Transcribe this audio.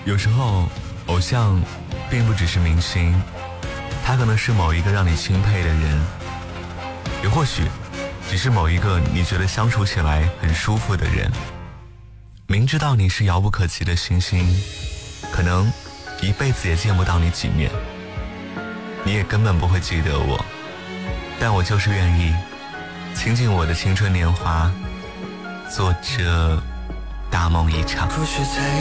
有时候偶像并不只是明星，他可能是某一个让你钦佩的人，也或许只是某一个你觉得相处起来很舒服的人。明知道你是遥不可及的星星，可能一辈子也见不到你几面，你也根本不会记得我，但我就是愿意倾尽我的青春年华，做这大梦一场。